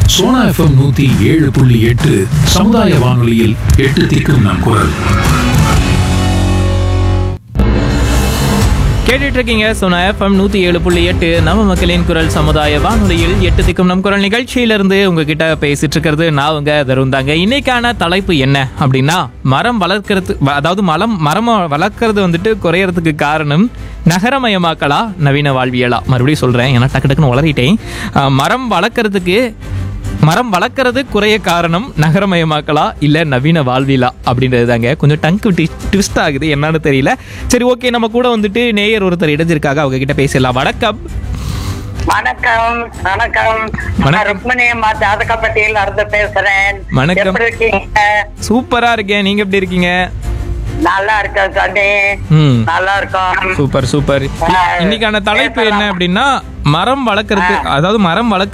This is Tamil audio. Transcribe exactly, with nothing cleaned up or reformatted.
சோனா எஃப்எம் நூத்தி ஏழு புள்ளி எட்டு சமுதாய வானொலியில் எட்டு திக்கும் நம் குரல். கேட்டுட்டு இருக்கீங்க சோனா எஃப்எம் நூத்தி ஏழு புள்ளி எட்டு நம்ம மக்களின் குரல் சமுதாய வானொலியில் எட்டு திக்கும் நம் குரல் நிகழ்ச்சியிலிருந்து உங்ககிட்ட பேசிட்டு இருக்கிறது நான் உங்க தருந்தாங்க. இன்னைக்கான தலைப்பு என்ன அப்படின்னா, மரம் வளர்க்கறது, அதாவது மரம் மரம் வளர்க்கறது வந்துட்டு குறையறதுக்கு காரணம் நகரமயமாக்கலா நவீன வாழ்வியலா? மறுபடியும் சொல்றேன், ஏன்னா டக்கு டக்குன்னு வளரிட்டேன். மரம் வளர்க்கறதுக்கு மரம் வளர்க்கறது குறைய காரணம் நகரமயமாக்கலா இல்ல நவீன வாழ்வியலா அப்படின்றது தாங்க. கொஞ்சம் டங்கு ட்விஸ்ட் ஆகுது, என்னன்னு தெரியல. சரி, ஓகே, நம்ம கூட வந்துட்டு நேயர் ஒருத்தர் இடைஞ்சிருக்காங்க, அவங்க கிட்ட பேசலாம். வணக்கம். வணக்கம் வணக்கம் நான் ருக்மணி அம்மா ஜாதகப்பட்டியில இருந்து பேசுறேன். வணக்கம். எப்படி இருக்கீங்க? சூப்பரா இருக்கேன், நீங்க எப்படி இருக்கீங்க? நல்லா இருக்கேன் சாமி. ம், நல்லா இருக்கோம். Super super. இன்னைக்கான தலைப்பு என்ன அப்படின்னா, மரம் வளர்க்கறது, அதாவது மரம் வளர்க்க